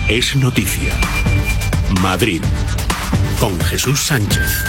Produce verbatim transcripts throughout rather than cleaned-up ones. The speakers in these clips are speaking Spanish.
es noticia. Madrid, con Jesús Sánchez.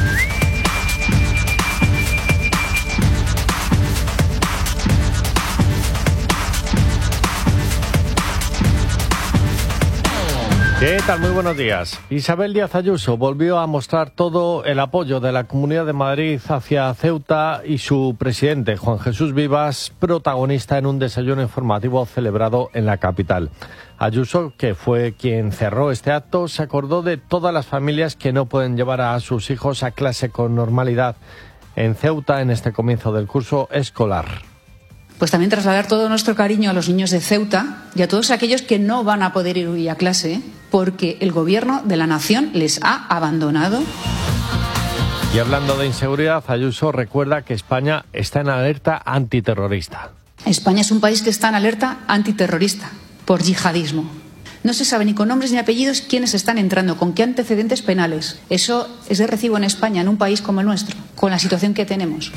¿Qué tal? Muy buenos días. Isabel Díaz Ayuso volvió a mostrar todo el apoyo de la Comunidad de Madrid hacia Ceuta y su presidente, Juan Jesús Vivas, protagonista en un desayuno informativo celebrado en la capital. Ayuso, que fue quien cerró este acto, se acordó de todas las familias que no pueden llevar a sus hijos a clase con normalidad en Ceuta en este comienzo del curso escolar. Pues también trasladar todo nuestro cariño a los niños de Ceuta y a todos aquellos que no van a poder ir hoy a clase porque el gobierno de la nación les ha abandonado. Y hablando de inseguridad, Ayuso recuerda que España está en alerta antiterrorista. España es un país que está en alerta antiterrorista por yihadismo. No se sabe ni con nombres ni apellidos quiénes están entrando, con qué antecedentes penales. Eso es de recibo en España, en un país como el nuestro, con la situación que tenemos.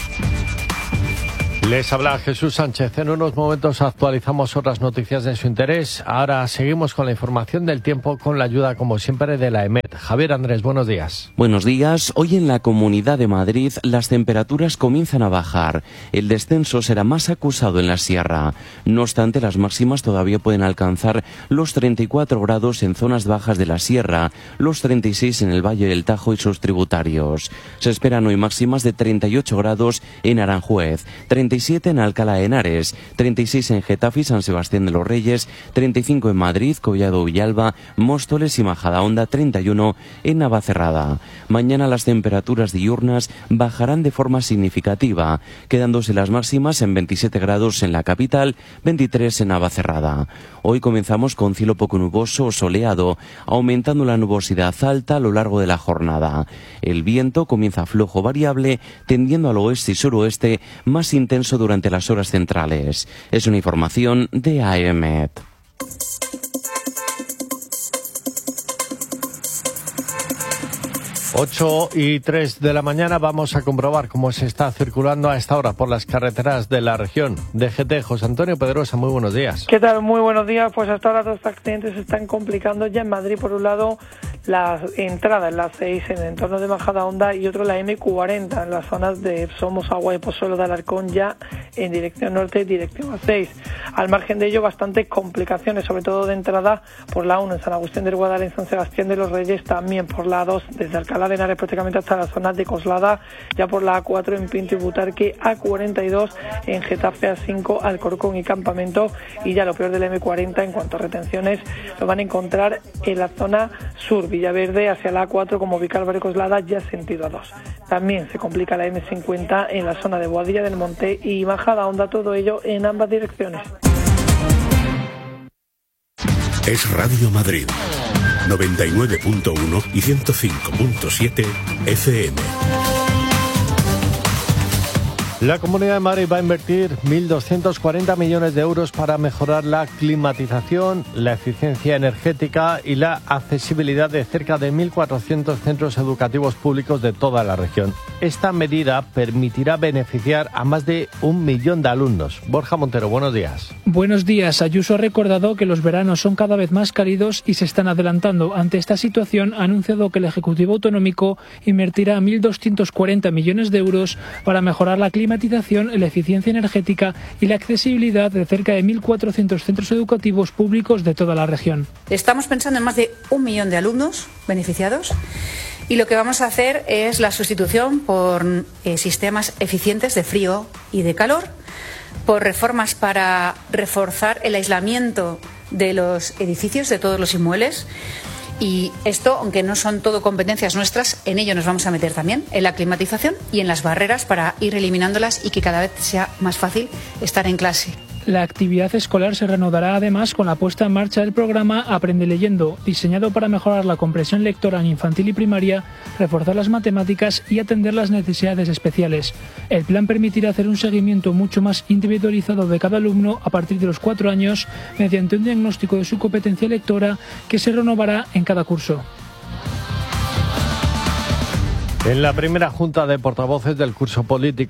Les habla Jesús Sánchez. En unos momentos actualizamos otras noticias de su interés. Ahora seguimos con la información del tiempo con la ayuda, como siempre, de la EMET. Javier Andrés, buenos días. Buenos días. Hoy en la Comunidad de Madrid las temperaturas comienzan a bajar. El descenso será más acusado en la sierra. No obstante, las máximas todavía pueden alcanzar los treinta y cuatro grados en zonas bajas de la sierra, los treinta y seis en el Valle del Tajo y sus tributarios. Se esperan hoy máximas de treinta y ocho grados en Aranjuez, treinta y siete en Alcalá de Henares, treinta y seis en Getafe y San Sebastián de los Reyes, treinta y cinco en Madrid, Collado Villalba, Móstoles y Majadahonda, treinta y uno en Navacerrada. Mañana las temperaturas diurnas bajarán de forma significativa, quedándose las máximas en veintisiete grados en la capital, veintitrés en Navacerrada. Hoy comenzamos con cielo poco nuboso o soleado, aumentando la nubosidad alta a lo largo de la jornada. El viento comienza flojo variable, tendiendo al oeste y suroeste, más intenso durante las horas centrales. Es una información de A E M E T. ocho y tres de la mañana vamos a comprobar cómo se está circulando a esta hora por las carreteras de la región. D G T, José Antonio Pedrosa, muy buenos días. ¿Qué tal? Muy buenos días. Pues hasta ahora dos accidentes se están complicando ya en Madrid. Por un lado, la entrada en la seis en el entorno de Majadahonda y otro la eme cuarenta en las zonas de Somos, Agua y Pozuelo de Alarcón, ya en dirección norte, dirección A seis. Al margen de ello, bastantes complicaciones, sobre todo de entrada por la uno en San Agustín del Guadal, en San Sebastián de los Reyes, también por la dos desde Alcalá de Henares prácticamente hasta las zonas de Coslada, ya por la A cuatro en Pinto y Butarque, A cuarenta y dos en Getafe, A cinco, Alcorcón y Campamento, y ya lo peor de la eme cuarenta en cuanto a retenciones lo van a encontrar en la zona sur, Villaverde hacia la A cuatro como Vicálvaro y Coslada, ya sentido A dos. También se complica la eme cincuenta en la zona de Boadilla del Monte y Majadahonda, todo ello en ambas direcciones. Es Radio Madrid, noventa y nueve punto uno y ciento cinco punto siete F M. La Comunidad de Madrid va a invertir mil doscientos cuarenta millones de euros para mejorar la climatización, la eficiencia energética y la accesibilidad de cerca de mil cuatrocientos centros educativos públicos de toda la región. Esta medida permitirá beneficiar a más de un millón de alumnos. Borja Montero, buenos días. Buenos días. Ayuso ha recordado que los veranos son cada vez más cálidos y se están adelantando. Ante esta situación, ha anunciado que el Ejecutivo Autonómico invertirá mil doscientos cuarenta millones de euros para mejorar la climatización, la eficiencia energética y la accesibilidad de cerca de mil cuatrocientos centros educativos públicos de toda la región. Estamos pensando en más de un millón de alumnos beneficiados y lo que vamos a hacer es la sustitución por eh, sistemas eficientes de frío y de calor, por reformas para reforzar el aislamiento de los edificios, de todos los inmuebles. Y esto, aunque no son todo competencias nuestras, en ello nos vamos a meter también, en la climatización y en las barreras para ir eliminándolas y que cada vez sea más fácil estar en clase. La actividad escolar se reanudará además con la puesta en marcha del programa Aprende Leyendo, diseñado para mejorar la comprensión lectora en infantil y primaria, reforzar las matemáticas y atender las necesidades especiales. El plan permitirá hacer un seguimiento mucho más individualizado de cada alumno a partir de los cuatro años mediante un diagnóstico de su competencia lectora que se renovará en cada curso. En la primera junta de portavoces del curso político,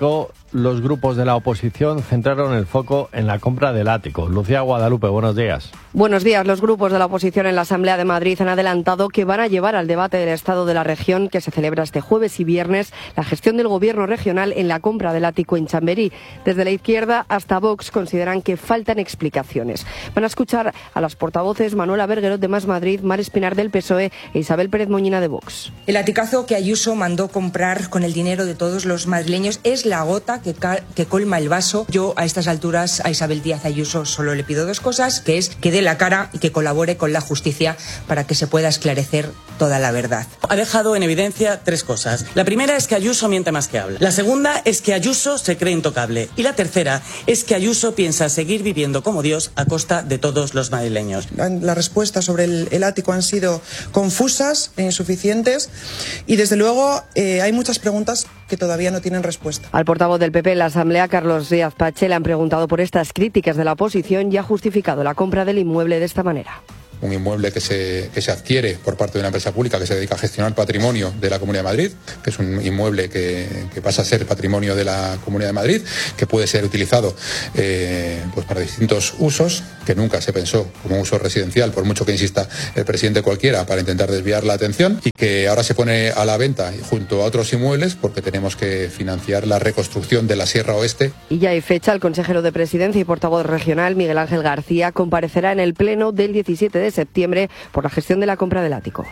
los grupos de la oposición centraron el foco en la compra del ático. Lucía Guadalupe, buenos días. Buenos días. Los grupos de la oposición en la Asamblea de Madrid han adelantado que van a llevar al debate del Estado de la Región, que se celebra este jueves y viernes, la gestión del Gobierno regional en la compra del ático en Chamberí. Desde la izquierda hasta Vox consideran que faltan explicaciones. Van a escuchar a las portavoces Manuela Berguerot de Más Madrid, Mar Espinar del P S O E e Isabel Pérez Moñina de Vox. El aticazo que Ayuso mandó comprar con el dinero de todos los madrileños es la gota que, que colma el vaso. Yo a estas alturas a Isabel Díaz Ayuso solo le pido dos cosas, que es que dé la cara y que colabore con la justicia para que se pueda esclarecer toda la verdad. Ha dejado en evidencia tres cosas. La primera es que Ayuso miente más que habla. La segunda es que Ayuso se cree intocable. Y la tercera es que Ayuso piensa seguir viviendo como Dios a costa de todos los madrileños. Las respuestas sobre el, el ático han sido confusas e insuficientes y desde luego eh, hay muchas preguntas que todavía no tienen respuesta. Al portavoz del P P en la Asamblea, Carlos Díaz Pache, le han preguntado por estas críticas de la oposición y ha justificado la compra del inmueble de esta manera. Un inmueble que se, que se adquiere por parte de una empresa pública que se dedica a gestionar patrimonio de la Comunidad de Madrid, que es un inmueble que, que pasa a ser patrimonio de la Comunidad de Madrid, que puede ser utilizado eh, pues para distintos usos, que nunca se pensó como uso residencial, por mucho que insista el presidente cualquiera, para intentar desviar la atención, y que ahora se pone a la venta junto a otros inmuebles porque tenemos que financiar la reconstrucción de la Sierra Oeste. Y ya hay fecha, el consejero de Presidencia y portavoz regional, Miguel Ángel García, comparecerá en el Pleno del diecisiete de septiembre por la gestión de la compra del ático.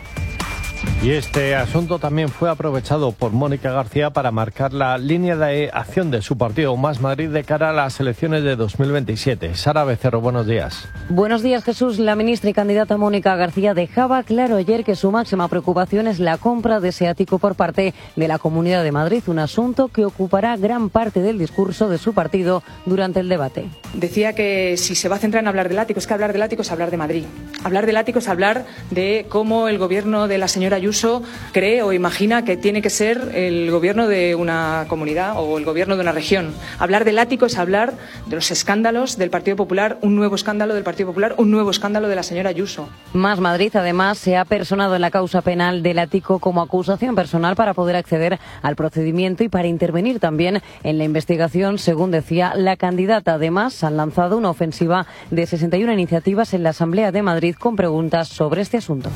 Y este asunto también fue aprovechado por Mónica García para marcar la línea de acción de su partido Más Madrid de cara a las elecciones de dos mil veintisiete. Sara Becerro, buenos días. Buenos días, Jesús. La ministra y candidata Mónica García dejaba claro ayer que su máxima preocupación es la compra de ese ático por parte de la Comunidad de Madrid, un asunto que ocupará gran parte del discurso de su partido durante el debate. Decía que si se va a centrar en hablar del ático, es que hablar del ático es hablar de Madrid. Hablar del ático es hablar de cómo el gobierno de la señora Ayuso cree o imagina que tiene que ser el gobierno de una comunidad o el gobierno de una región. Hablar del ático es hablar de los escándalos del Partido Popular, un nuevo escándalo del Partido Popular, un nuevo escándalo de la señora Ayuso. Más Madrid, además, se ha personado en la causa penal del ático como acusación personal para poder acceder al procedimiento y para intervenir también en la investigación, según decía la candidata. Además, han lanzado una ofensiva de sesenta y una iniciativas en la Asamblea de Madrid con preguntas sobre este asunto.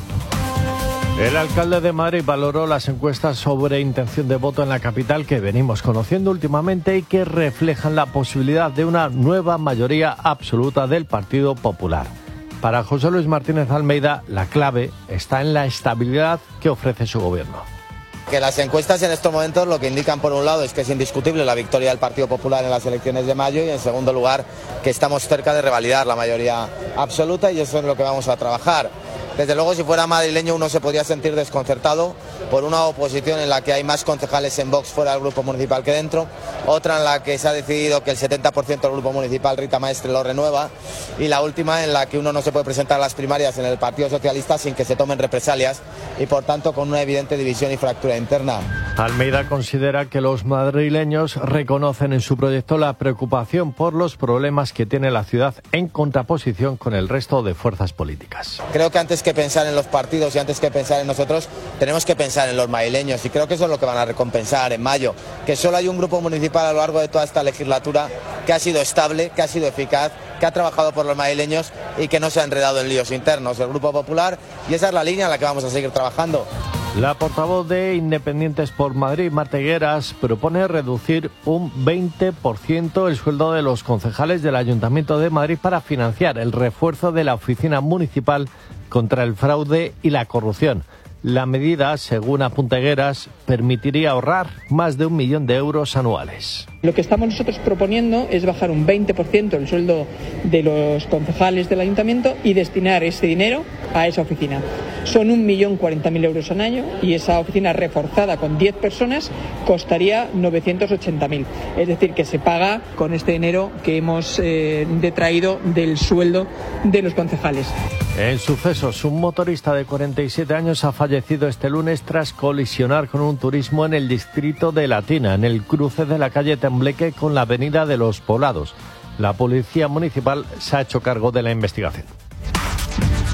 El alcalde de Madrid valoró las encuestas sobre intención de voto en la capital que venimos conociendo últimamente y que reflejan la posibilidad de una nueva mayoría absoluta del Partido Popular. Para José Luis Martínez Almeida, la clave está en la estabilidad que ofrece su gobierno. Que las encuestas en estos momentos lo que indican por un lado es que es indiscutible la victoria del Partido Popular en las elecciones de mayo y en segundo lugar que estamos cerca de revalidar la mayoría absoluta y eso es lo que vamos a trabajar. Desde luego, si fuera madrileño uno se podría sentir desconcertado por una oposición en la que hay más concejales en Vox fuera del grupo municipal que dentro, otra en la que se ha decidido que el setenta por ciento del grupo municipal, Rita Maestre, lo renueva, y la última en la que uno no se puede presentar a las primarias en el Partido Socialista sin que se tomen represalias y por tanto con una evidente división y fractura interna. Almeida considera que los madrileños reconocen en su proyecto la preocupación por los problemas que tiene la ciudad en contraposición con el resto de fuerzas políticas. Creo que antes que pensar en los partidos y antes que pensar en nosotros, tenemos que pensar en los madrileños y creo que eso es lo que van a recompensar en mayo, que solo hay un grupo municipal a lo largo de toda esta legislatura que ha sido estable, que ha sido eficaz, que ha trabajado por los madrileños y que no se ha enredado en líos internos, el Grupo Popular, y esa es la línea en la que vamos a seguir trabajando. La portavoz de Independientes por Madrid, Marta Higueras, propone reducir un veinte por ciento el sueldo de los concejales del Ayuntamiento de Madrid para financiar el refuerzo de la Oficina Municipal contra el Fraude y la Corrupción. La medida, según apunta Higueras, permitiría ahorrar más de un millón de euros anuales. Lo que estamos nosotros proponiendo es bajar un veinte por ciento el sueldo de los concejales del ayuntamiento y destinar ese dinero a esa oficina. Son un millón cuarenta mil euros al año y esa oficina reforzada con diez personas costaría novecientos ochenta mil. Es decir, que se paga con este dinero que hemos eh, detraído del sueldo de los concejales. En sucesos, un motorista de cuarenta y siete años ha fallecido este lunes tras colisionar con un turismo en el distrito de Latina, en el cruce de la calle Tembleque con la avenida de los Poblados. La policía municipal se ha hecho cargo de la investigación.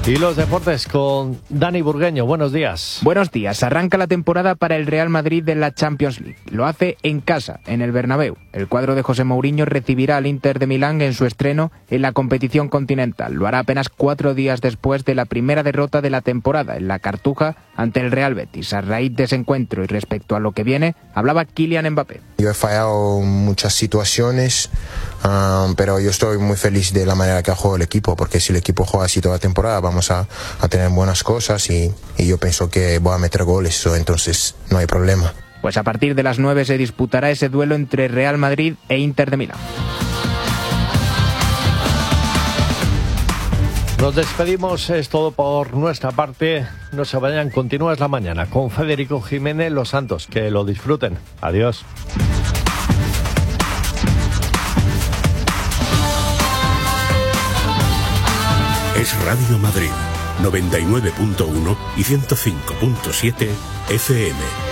Y los deportes con Dani Burgueño. Buenos días. Buenos días. Arranca la temporada para el Real Madrid en la Champions League. Lo hace en casa, en el Bernabéu. El cuadro de José Mourinho recibirá al Inter de Milán en su estreno en la competición continental. Lo hará apenas cuatro días después de la primera derrota de la temporada en la Cartuja ante el Real Betis. A raíz de ese encuentro y respecto a lo que viene, hablaba Kylian Mbappé. Yo he fallado muchas situaciones, um, pero yo estoy muy feliz de la manera que ha jugado el equipo, porque si el equipo juega así toda la temporada vamos a, a tener buenas cosas y, y yo pienso que voy a meter goles, entonces no hay problema. Pues a partir de las nueve se disputará ese duelo entre Real Madrid e Inter de Milán. Nos despedimos, es todo por nuestra parte. No se vayan, continúa la mañana con Federico Jiménez Los Santos. Que lo disfruten. Adiós. Es Radio Madrid, noventa y nueve punto uno y ciento cinco punto siete F M.